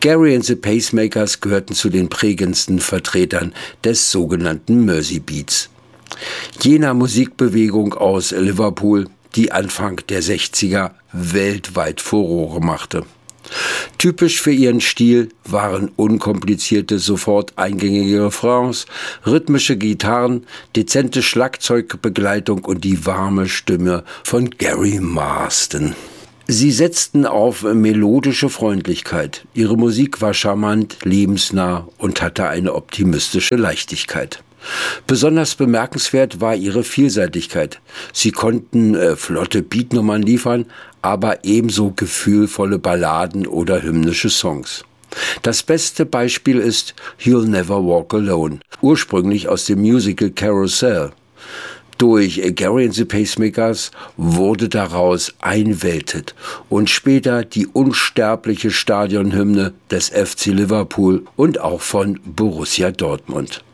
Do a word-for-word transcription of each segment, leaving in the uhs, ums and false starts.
Gerry and the Pacemakers gehörten zu den prägendsten Vertretern des sogenannten Mersey Beats, jener Musikbewegung aus Liverpool, die Anfang der sechziger weltweit Furore machte. Typisch für ihren Stil waren unkomplizierte, sofort eingängige Refrains, rhythmische Gitarren, dezente Schlagzeugbegleitung und die warme Stimme von Gary Marsden. Sie setzten auf melodische Freundlichkeit. Ihre Musik war charmant, lebensnah und hatte eine optimistische Leichtigkeit. Besonders bemerkenswert war ihre Vielseitigkeit. Sie konnten äh, flotte Beatnummern liefern, aber ebenso gefühlvolle Balladen oder hymnische Songs. Das beste Beispiel ist You'll Never Walk Alone, ursprünglich aus dem Musical Carousel. Durch Gerry and the Pacemakers wurde daraus ein Welthit und später die unsterbliche Stadionhymne des F C Liverpool und auch von Borussia Dortmund.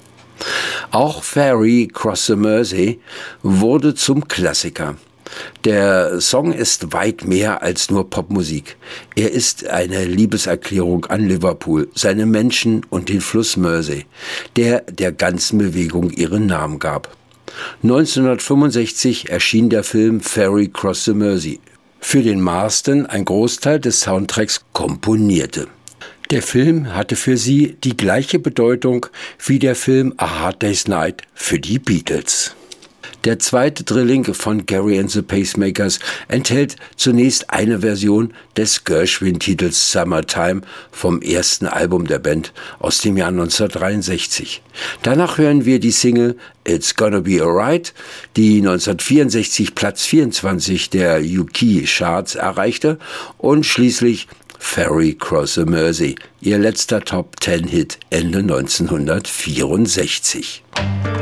Auch Ferry Cross the Mersey wurde zum Klassiker. Der Song ist weit mehr als nur Popmusik. Er ist eine Liebeserklärung an Liverpool, seine Menschen und den Fluss Mersey, der der ganzen Bewegung ihren Namen gab. neunzehnhundertfünfundsechzig erschien der Film Ferry Cross the Mersey, für den Marsden ein Großteil des Soundtracks komponierte. Der Film hatte für sie die gleiche Bedeutung wie der Film A Hard Day's Night für die Beatles. Der zweite Drilling von Gerry and the Pacemakers enthält zunächst eine Version des Gershwin-Titels Summertime vom ersten Album der Band aus dem Jahr neunzehnhundertdreiundsechzig. Danach hören wir die Single It's Gonna Be Alright, die neunzehnhundertvierundsechzig Platz vierundzwanzig der U K-Charts erreichte, und schließlich Ferry Cross the Mersey, ihr letzter Top-Ten-Hit Ende neunzehnhundertvierundsechzig.